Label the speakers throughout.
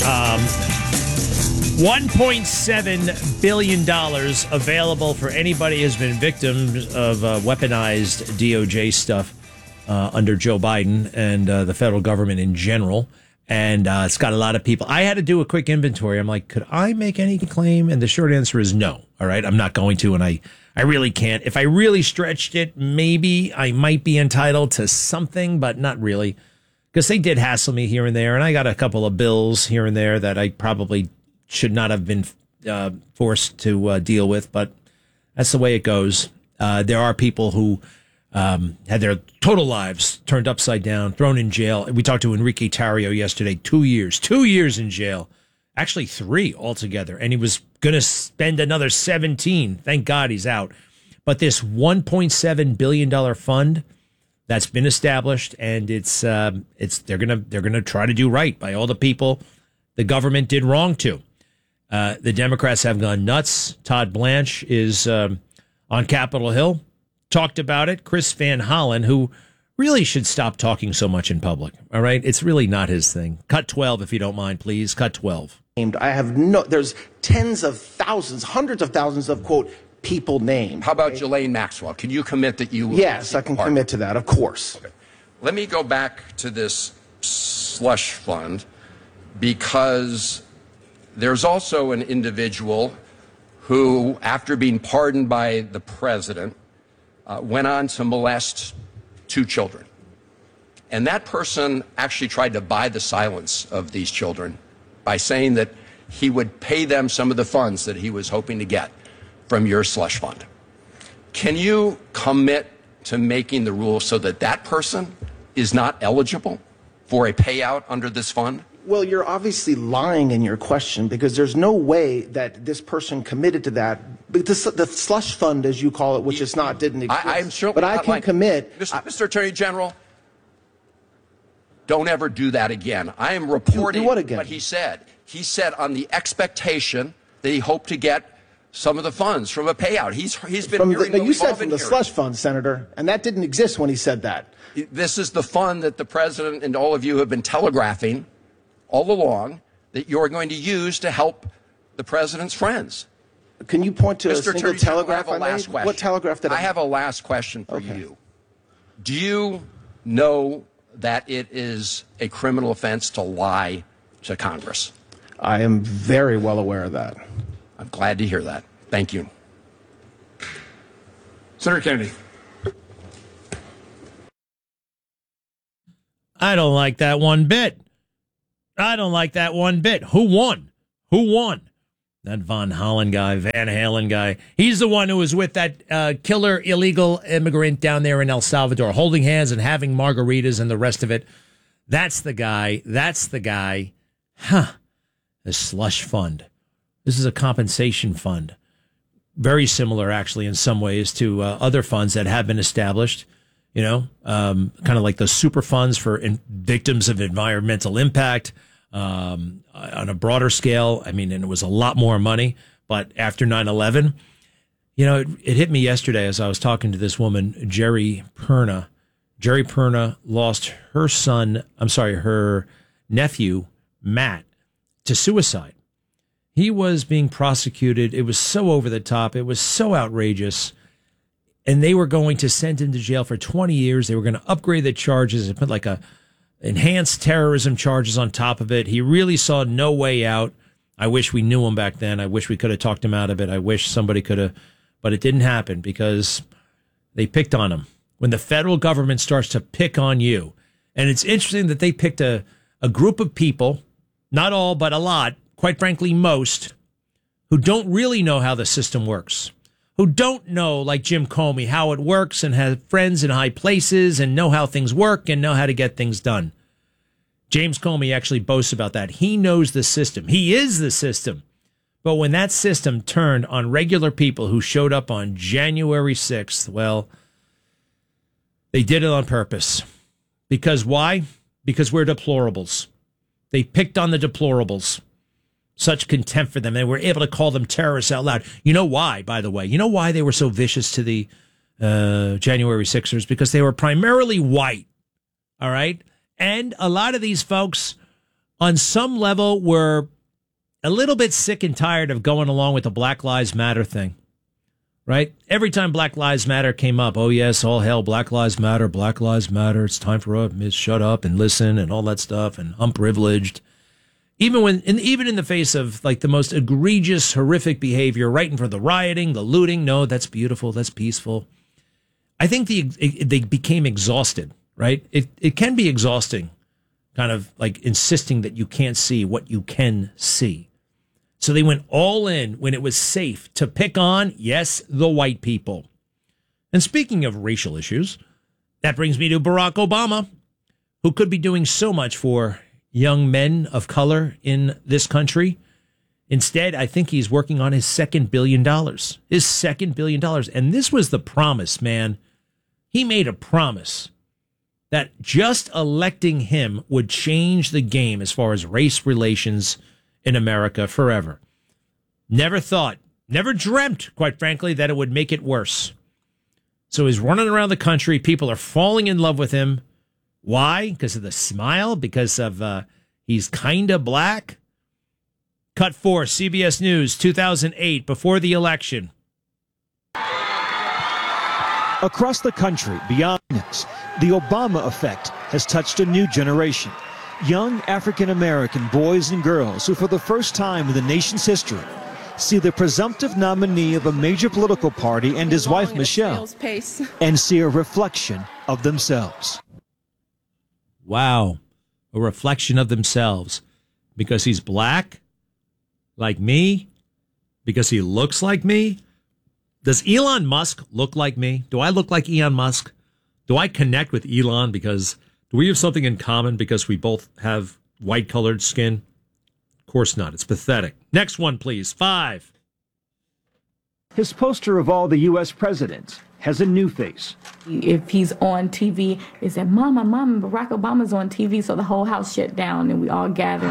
Speaker 1: $1.7 billion available for anybody who's been victims of weaponized DOJ stuff under Joe Biden and the federal government in general. And it's got a lot of people. I had to do a quick inventory. I'm like, could I make any claim? And the short answer is no. All right. I'm not going to. And I really can't. If I really stretched it, maybe I might be entitled to something, but not really. Because they did hassle me here and there. And I got a couple of bills here and there that I probably should not have been forced to deal with. But that's the way it goes. There are people who had their total lives turned upside down, thrown in jail. We talked to Enrique Tarrio yesterday. 2 years in jail. Actually 3 altogether. And he was going to spend another 17. Thank God he's out. But this $1.7 billion fund that's been established, and they're gonna try to do right by all the people the government did wrong to. The Democrats have gone nuts. Todd Blanche is on Capitol Hill. Talked about it. Chris Van Hollen, who really should stop talking so much in public. All right. It's really not his thing. Cut 12, if you don't mind, please. Cut 12.
Speaker 2: There's tens of thousands, hundreds of thousands of, quote, people named.
Speaker 3: How about Ghislaine Maxwell? Can you commit that you will?
Speaker 2: Yes, I can commit to that, of course.
Speaker 3: Okay. Let me go back to this slush fund, because there's also an individual who, after being pardoned by the president, went on to molest 2 children. And that person actually tried to buy the silence of these children by saying that he would pay them some of the funds that he was hoping to get from your slush fund. Can you commit to making the rules so that that person is not eligible for a payout under this fund?
Speaker 2: Well, you're obviously lying in your question, because there's no way that this person committed to that. The slush fund, as you call it, which is not, didn't exist.
Speaker 3: I'm certainly
Speaker 2: but I
Speaker 3: not
Speaker 2: can
Speaker 3: lying.
Speaker 2: commit.
Speaker 3: Mr. Attorney General, don't ever do that again. I am reporting
Speaker 2: do what again?
Speaker 3: What he said. He said on the expectation that he hoped to get some of the funds from a payout. He's been hearing
Speaker 2: you said from the slush fund, Senator, and that didn't exist when he said that.
Speaker 3: This is the fund that the president and all of you have been telegraphing all along that you're going to use to help the president's friends.
Speaker 2: Can you point to
Speaker 3: Mr.
Speaker 2: a single
Speaker 3: Attorney General,
Speaker 2: telegraph
Speaker 3: I have a last question.
Speaker 2: What telegraph did I
Speaker 3: have a last question for
Speaker 2: Okay.
Speaker 3: you. Do you know that it is a criminal offense to lie to Congress?
Speaker 2: I am very well aware of that.
Speaker 3: I'm glad to hear that. Thank you. Senator Kennedy.
Speaker 1: I don't like that one bit. Who won? That Van Hollen guy, Van Halen guy. He's the one who was with that killer illegal immigrant down there in El Salvador, holding hands and having margaritas and the rest of it. That's the guy. Huh. The slush fund. This is a compensation fund. Very similar, actually, in some ways to other funds that have been established. You know, kind of like the super funds for victims of environmental impact. On a broader scale, I mean, and it was a lot more money. But after 9/11, you know, it hit me yesterday as I was talking to this woman, Jerry Perna. Jerry Perna lost her nephew, Matt, to suicide. He was being prosecuted. It was so over the top. It was so outrageous. And they were going to send him to jail for 20 years. They were going to upgrade the charges and put like enhanced terrorism charges on top of it. He really saw no way out. I wish we knew him back then. I wish we could have talked him out of it. I wish somebody could have, but it didn't happen because they picked on him. When the federal government starts to pick on you, and it's interesting that they picked a group of people, not all, but a lot, quite frankly, most, who don't really know how the system works, who don't know, like Jim Comey, how it works and have friends in high places and know how things work and know how to get things done. James Comey actually boasts about that. He knows the system. He is the system. But when that system turned on regular people who showed up on January 6th, well, they did it on purpose. Because why? Because we're deplorables. They picked on the deplorables. Such contempt for them. They were able to call them terrorists out loud. You know why, by the way? You know why they were so vicious to the January 6ers? Because they were primarily white. All right? And a lot of these folks on some level, we're a little bit sick and tired of going along with the Black Lives Matter thing, right? Every time Black Lives Matter came up, oh, yes, all hell, Black Lives Matter, Black Lives Matter. It's time for us to shut up and listen and all that stuff, and I'm privileged. Even in the face of like the most egregious, horrific behavior, right in front of the rioting, the looting, no, that's beautiful, that's peaceful. I think they became exhausted, right? It can be exhausting, kind of like insisting that you can't see what you can see. So they went all in when it was safe to pick on, yes, the white people. And speaking of racial issues, that brings me to Barack Obama, who could be doing so much for young men of color in this country. Instead, I think he's working on his $2 billion. His $2 billion. And this was the promise, man. He made a promise that just electing him would change the game as far as race relations in America forever. Never thought, never dreamt, quite frankly, that it would make it worse. So he's running around the country. People are falling in love with him. Why? Because of the smile? Because of he's kinda black? Cut 4, CBS News, 2008, before the election.
Speaker 4: Across the country, beyond this, the Obama effect has touched a new generation. Young African-American boys and girls who, for the first time in the nation's history, see the presumptive nominee of a major political party and his wife, Michelle, and see a reflection of themselves.
Speaker 1: Wow. A reflection of themselves. Because he's black? Like me? Because he looks like me? Does Elon Musk look like me? Do I look like Elon Musk? Do I connect with Elon because do we have something in common because we both have white-colored skin? Of course not. It's pathetic. Next one, please. 5.
Speaker 5: His poster of all the U.S. presidents has a new face.
Speaker 6: If he's on TV, they say, Mama, Barack Obama's on TV, so the whole house shut down and we all gather.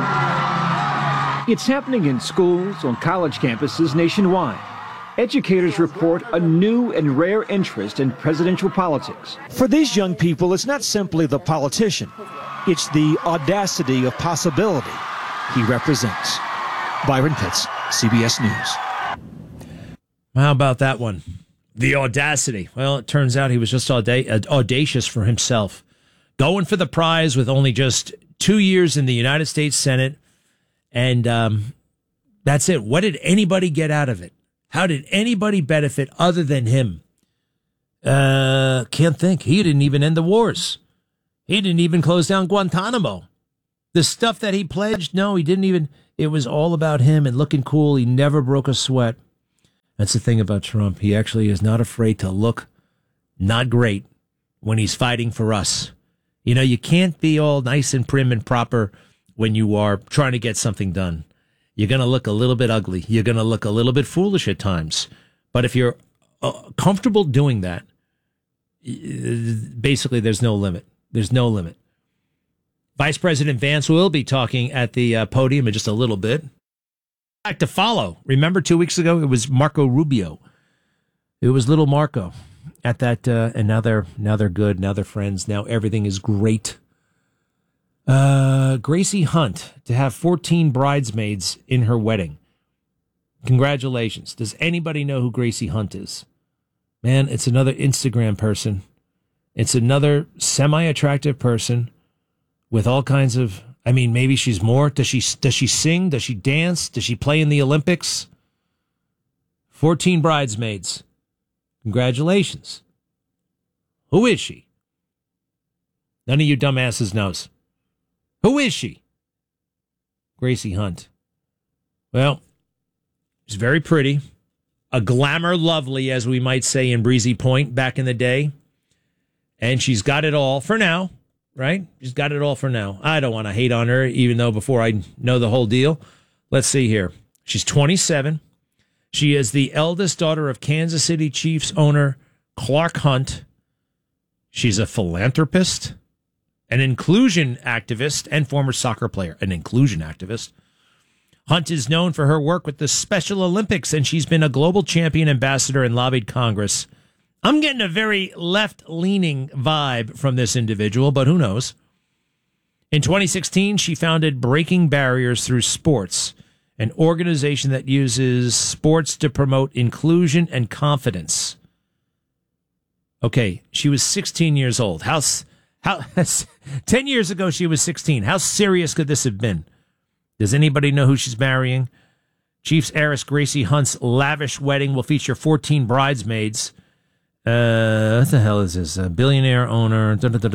Speaker 5: It's happening in schools, on college campuses nationwide. Educators report a new and rare interest in presidential politics.
Speaker 4: For these young people, it's not simply the politician. It's the audacity of possibility he represents. Byron Pitts, CBS News.
Speaker 1: How about that one? The audacity. Well, it turns out he was just audacious for himself. Going for the prize with only just 2 years in the United States Senate. And that's it. What did anybody get out of it? How did anybody benefit other than him? Can't think. He didn't even end the wars. He didn't even close down Guantanamo. The stuff that he pledged, no, he didn't even. It was all about him and looking cool. He never broke a sweat. That's the thing about Trump. He actually is not afraid to look not great when he's fighting for us. You know, you can't be all nice and prim and proper when you are trying to get something done. You're going to look a little bit ugly. You're going to look a little bit foolish at times. But if you're comfortable doing that, basically there's no limit. There's no limit. Vice President Vance will be talking at the podium in just a little bit. Back to follow. Remember 2 weeks ago, it was Marco Rubio. It was little Marco at that, and now they're good. Now they're friends. Now everything is great. Gracie Hunt to have 14 bridesmaids in her wedding. Congratulations. Does anybody know who Gracie Hunt is? Man, it's another Instagram person. It's another semi-attractive person with all kinds of, I mean, maybe she's more. Does she sing? Does she dance? Does she play in the Olympics? 14 bridesmaids. Congratulations. Who is she? None of you dumbasses knows. Who is she? Gracie Hunt. Well, she's very pretty. A glamour lovely, as we might say in Breezy Point back in the day. And she's got it all for now, right? She's got it all for now. I don't want to hate on her, even though before I know the whole deal. Let's see here. She's 27. She is the eldest daughter of Kansas City Chiefs owner Clark Hunt. She's a philanthropist, an inclusion activist, and former soccer player, an inclusion activist. Hunt is known for her work with the Special Olympics, and she's been a global champion ambassador and lobbied Congress. I'm getting a very left-leaning vibe from this individual, but who knows? In 2016, she founded Breaking Barriers Through Sports, an organization that uses sports to promote inclusion and confidence. Okay, she was 16 years old. How 10 years ago she was 16. How serious could this have been? Does anybody know who she's marrying? Chiefs heiress Gracie Hunt's lavish wedding will feature 14 bridesmaids. What the hell is this? A billionaire owner.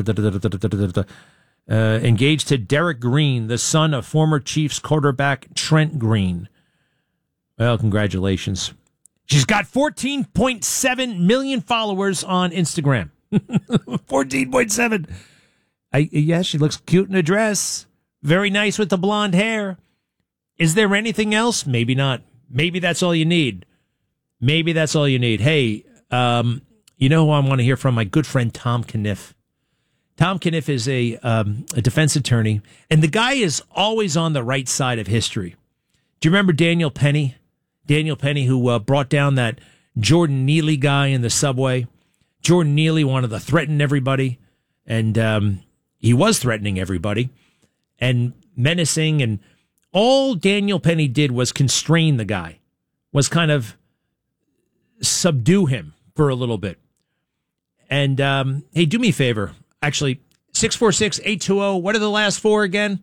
Speaker 1: Engaged to Derek Green, the son of former Chiefs quarterback Trent Green. Well, congratulations. She's got 14.7 million followers on Instagram. 14.7. Yeah, she looks cute in a dress. Very nice with the blonde hair. Is there anything else? Maybe not. Maybe that's all you need. Maybe that's all you need. Hey, you know who I want to hear from? My good friend Tom Caniff. Tom Caniff is a defense attorney, and the guy is always on the right side of history. Do you remember Daniel Penny? Daniel Penny, who brought down that Jordan Neely guy in the subway. Jordan Neely wanted to threaten everybody, and he was threatening everybody and menacing, and all Daniel Penny did was constrain the guy, was kind of subdue him for a little bit. And hey, do me a favor. Actually, 646-820. What are the last four again?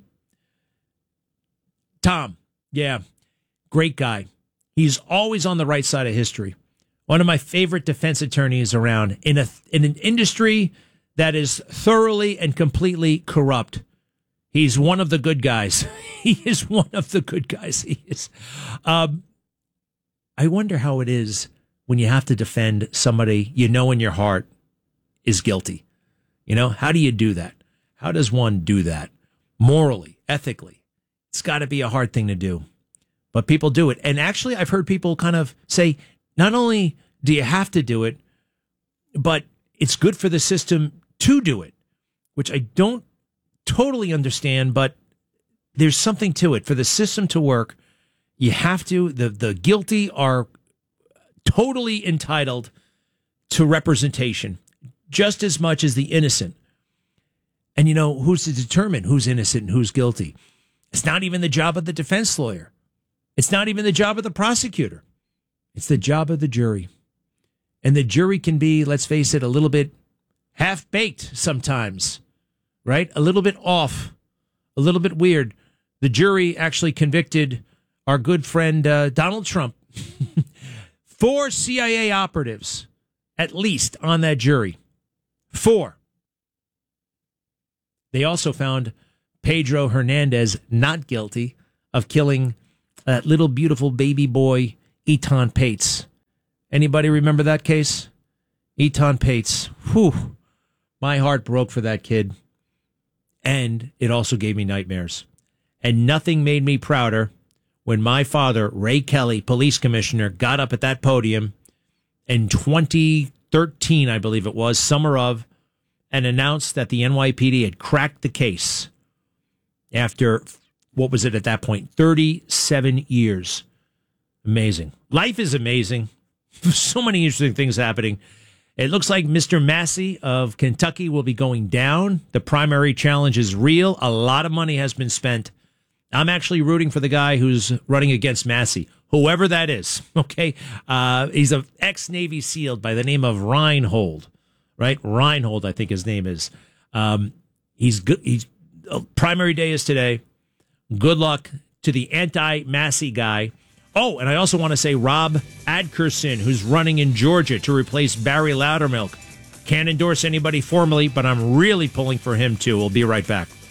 Speaker 1: Tom. Yeah. Great guy. He's always on the right side of history. One of my favorite defense attorneys around in an industry that is thoroughly and completely corrupt. He's one of the good guys. He is one of the good guys. He is. I wonder how it is when you have to defend somebody you know in your heart is guilty. You know, how do you do that? How does one do that? Morally, ethically. It's got to be a hard thing to do. But people do it. And actually, I've heard people kind of say, not only do you have to do it, but it's good for the system to do it, which I don't totally understand, but there's something to it. For the system to work, you have to, the guilty are totally entitled to representation, just as much as the innocent. And you know, who's to determine who's innocent and who's guilty? It's not even the job of the defense lawyer. It's not even the job of the prosecutor. It's the job of the jury. And the jury can be, let's face it, a little bit half-baked sometimes, right? A little bit off, a little bit weird. The jury actually convicted our good friend Donald Trump. 4 CIA operatives, at least, on that jury. 4. They also found Pedro Hernandez not guilty of killing that little beautiful baby boy, Eton Pates. Anybody remember that case? Eton Pates. Whew. My heart broke for that kid. And it also gave me nightmares. And nothing made me prouder when my father, Ray Kelly, police commissioner, got up at that podium in 2013, I believe it was, summer of, and announced that the NYPD had cracked the case after, what was it at that point, 37 years. Amazing. Life is amazing. So many interesting things happening. It looks like Mr. Massey of Kentucky will be going down. The primary challenge is real. A lot of money has been spent. I'm actually rooting for the guy who's running against Massey, whoever that is. Okay. He's an ex-Navy SEAL by the name of Reinhold, right? Reinhold, I think his name is. He's good. Primary day is today. Good luck to the anti-Massey guy. Oh, and I also want to say Rob Adkerson, who's running in Georgia to replace Barry Loudermilk. Can't endorse anybody formally, but I'm really pulling for him too. We'll be right back.